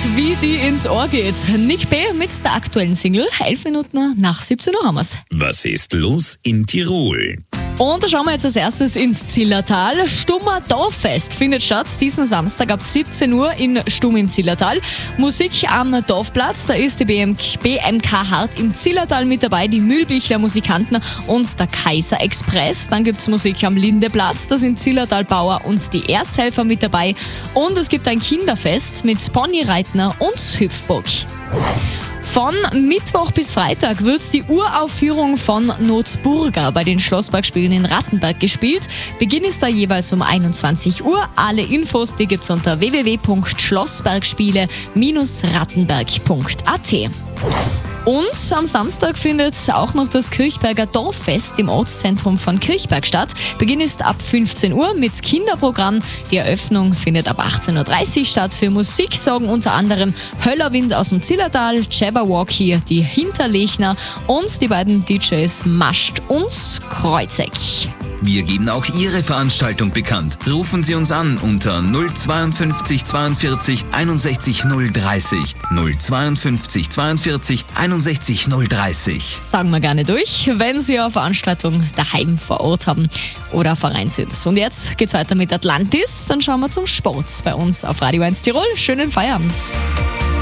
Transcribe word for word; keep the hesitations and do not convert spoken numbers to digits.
wie die ins Ohr geht. Nick B. mit der aktuellen Single. Elf Minuten nach siebzehn Uhr haben wir's. Was ist los in Tirol? Und da schauen wir jetzt als erstes ins Zillertal. Stummer Dorffest findet statt diesen Samstag ab siebzehn Uhr in Stumm im Zillertal. Musik am Dorfplatz, da ist die B M K Hart im Zillertal mit dabei, die Mühlbichler Musikanten und der Kaiser Express. Dann gibt's Musik am Lindeplatz, da sind Zillertal Bauer und die Ersthelfer mit dabei. Und es gibt ein Kinderfest mit Ponyreitner und Hüpfburg. Von Mittwoch bis Freitag wird die Uraufführung von Notburger bei den Schlossbergspielen in Rattenberg gespielt. Beginn ist da jeweils um einundzwanzig Uhr. Alle Infos, die gibt's unter w w w punkt schlossbergspiele Bindestrich rattenberg punkt a t. Und am Samstag findet auch noch das Kirchberger Dorffest im Ortszentrum von Kirchberg statt. Beginn ist ab fünfzehn Uhr mit Kinderprogramm. Die Eröffnung findet ab achtzehn Uhr dreißig statt. Für Musik sorgen unter anderem Höllerwind aus dem Zillertal, Jabberwocky, die Hinterlechner und die beiden D Js Mascht und Kreuzeck. Wir geben auch Ihre Veranstaltung bekannt. Rufen Sie uns an unter null zweiundfünfzig zweiundvierzig einundsechzig null dreißig. null zweiundfünfzig zweiundvierzig einundsechzig null dreißig. Sagen wir gerne durch, wenn Sie eine Veranstaltung daheim vor Ort haben oder Verein sind. Und jetzt geht's weiter mit Atlantis. Dann schauen wir zum Sport bei uns auf Radio eins Tirol. Schönen Feierabend.